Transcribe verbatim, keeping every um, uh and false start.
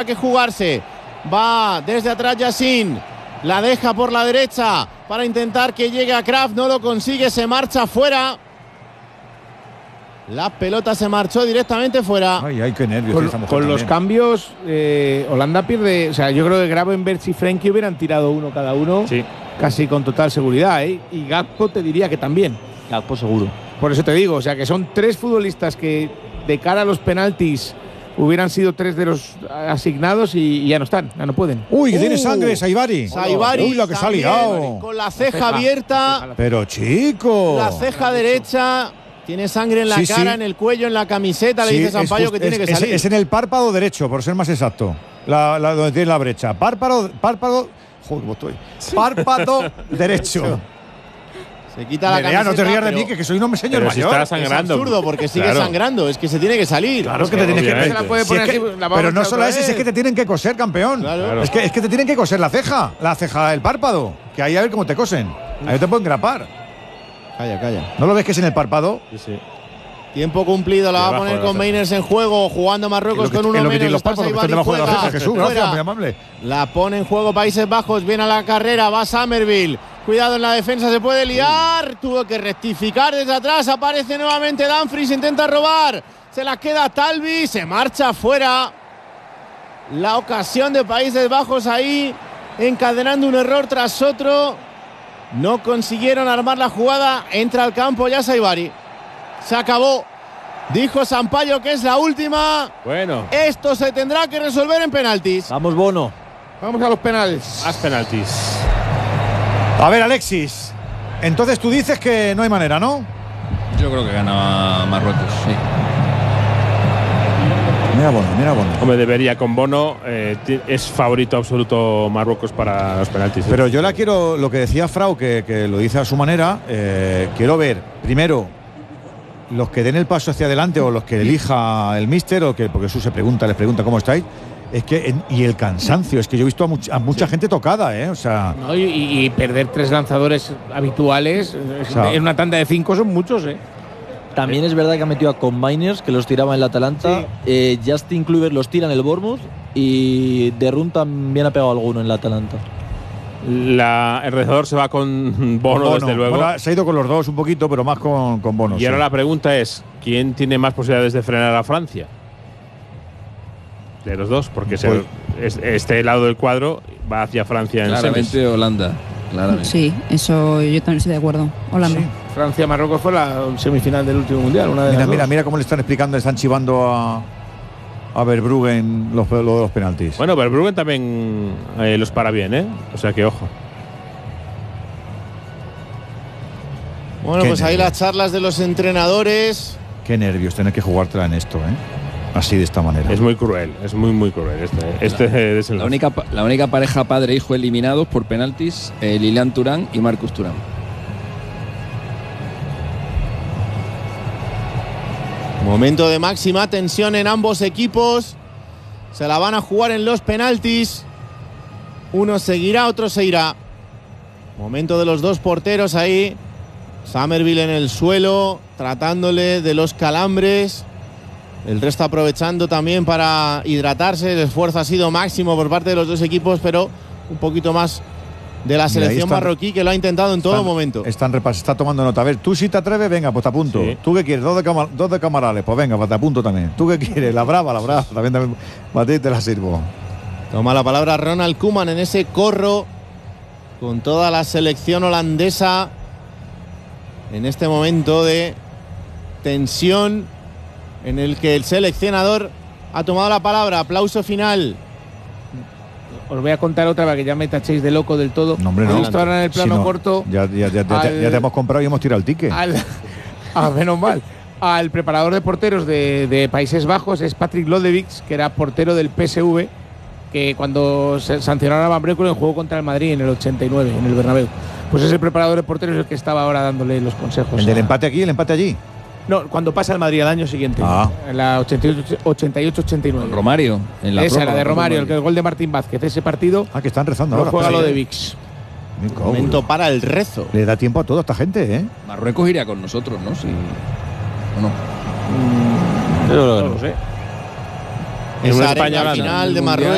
que jugarse. Va desde atrás Yassin. La deja por la derecha para intentar que llegue a Kraft. No lo consigue, se marcha fuera. La pelota se marchó directamente fuera. Ay, ay, qué nervios. Con, esa mujer con los también. cambios, eh, Holanda pierde. O sea, yo creo que Gravenberch y Frenkie hubieran tirado uno cada uno. Sí. Casi con total seguridad, ¿eh? Y Gakpo te diría que también. Gakpo seguro. Por eso te digo, o sea, que son tres futbolistas que de cara a los penaltis hubieran sido tres de los asignados y, y ya no están, ya no pueden. Uy, que Uh, tiene sangre, Saibari. Saibari Uy, la que se ha también, liado. con la ceja ceja, abierta. ceja. Pero chico. La ceja derecha. Tiene sangre en la Sí, cara, sí. en el cuello, en la camiseta. Le Sí, dice Sampaio es que just- tiene es- que es- salir. Es en el párpado derecho, por ser más exacto. La, la- donde tiene la brecha. Párpado, párpado. Joder, ¿cómo estoy? Párpado derecho. Se quita la Nerea, camiseta. no te rías de pero mí, que, que soy un hombre señor Pero si mayor. está es sangrando. absurdo porque sigue Claro. sangrando. Es que se tiene que salir. Claro que te Pues, tienes que. obviamente. Se la puede Si poner es que- así, la vamos pero no a solo otra eso, es vez. que te tienen que coser, campeón. Claro. Es, que, es que te tienen que coser la ceja, la ceja del párpado. Que ahí a ver cómo te cosen. Ahí te pueden grapar. Calla, calla. ¿No lo ves que es en el párpado? Sí, sí. Tiempo cumplido, la va a Debajo poner de la con ceja. Mainers en juego, jugando Marruecos Es lo que- con es uno lo que tienen menos. los Está párpados, que están Saibari debajo de la fuera, ceja. Jesús, fuera. gracias, muy amable. La pone en juego Países Bajos, viene a la carrera, va Summerville. Cuidado en la defensa, se puede liar. Tuvo que rectificar desde atrás, aparece nuevamente Dumfries, intenta robar. Se la queda Talvi, se marcha fuera. La ocasión de Países Bajos ahí, encadenando un error tras otro. No consiguieron armar la jugada, entra al campo ya Saibari. Se acabó. Dijo Sampaio que es la última. Bueno, Esto se tendrá que resolver en penaltis. Vamos, Bono. Vamos a los penales. más penaltis. A ver, Alexis. Entonces tú dices que no hay manera, ¿no? Yo creo que gana Marruecos, sí. Mira Bono, mira Bono. Hombre, debería con Bono. eh, ti- es favorito absoluto Marruecos para los penaltis. Pero yo la quiero, lo que decía Frau, que, que lo dice a su manera, eh, quiero ver, primero, los que den el paso hacia adelante o los que elija el míster, o que, porque Jesús se pregunta, les pregunta cómo estáis, es que, en- y el cansancio, es que yo he visto a, much- a mucha gente tocada, ¿eh? O sea, ¿No? Y, y- y perder tres lanzadores habituales eh, sea, en una tanda de cinco son muchos, ¿eh? También es verdad que ha metido a Combiners, que los tiraba en la Atalanta. Eh, Justin Kluivert los tira en el Bournemouth. Y De Run también ha pegado alguno en la Atalanta. La, el regidor se va con Bono, Bono. desde luego. Bueno, se ha ido con los dos un poquito, pero más con, con Bono. y ahora sí. la pregunta es: ¿quién tiene más posibilidades de frenar a Francia? De los dos, porque se- Pues- es- este lado del cuadro va hacia Francia en semis. Claramente Holanda. Claramente. Sí, eso yo también estoy de acuerdo. Holanda. Sí. Francia-Marruecos fue la semifinal del último mundial. Una de Mira, las mira, dos. mira cómo le están explicando, le están chivando a, a Verbruggen los, los, los penaltis. Bueno, Verbruggen también eh, los para bien, ¿eh? O sea que ojo. Bueno, Qué pues ahí nervios. las charlas de los entrenadores. Qué nervios tener que jugártela en esto, ¿eh? Así, de esta manera. Es muy cruel, es muy, muy cruel este, este La desenlace. única, pa- la única pareja padre-hijo eliminados por penaltis, eh, Lilian Thuram y Marcus Thuram. Momento de máxima tensión en ambos equipos. Se la van a jugar en los penaltis. Uno seguirá, otro se irá. Momento de los dos porteros ahí. Summerville en el suelo, tratándole de los calambres. El resto aprovechando también para hidratarse. El esfuerzo ha sido máximo por parte de los dos equipos, pero un poquito más de la Mira, ahí selección están- marroquí, que lo ha intentado en todo Están- momento. Están repas, está tomando nota. A ver, tú si te atreves, venga, pues te apunto. Sí. ¿Tú qué quieres? Dos de, cama- dos de camarales, pues venga, pues te apunto también. ¿Tú qué quieres? La brava, la brava. También, también. Para ti te la sirvo. Toma la palabra Ronald Koeman en ese corro con toda la selección holandesa en este momento de tensión en el que el seleccionador ha tomado la palabra. Aplauso final. Os voy a contar otra para que ya me tachéis de loco del todo. No, hombre, no. He visto ahora en el plano Si no, corto Ya, ya, ya, ya, al- ya te hemos comprado y hemos tirado el ticket. al, ah, menos mal, al preparador de porteros de, de Países Bajos, es Patrick Lodewijk, que era portero del P S V, que cuando se sancionaron a Van Breukelen jugó contra el Madrid en el ochenta y nueve, en el Bernabéu. Pues es el preparador de porteros el que estaba ahora dándole los consejos. El del a- empate aquí, el empate allí. No, cuando pasa el Madrid al año siguiente, Ah. en la ochenta y ocho ochenta y nueve. Romario. En la Esa, la prórroga, de con Romario, el, que el gol de Martín Vázquez. Ese partido Ah, que están rezando lo ahora. juega espera, lo de eh. Vix. Me cago, Momento para el rezo. Le da tiempo a toda esta gente, ¿eh? Marruecos iría con nosotros, ¿no? Sí. ¿O no? Yo No lo sé. Esa una arenga España-Holanda. final de Mundial. Marruecos.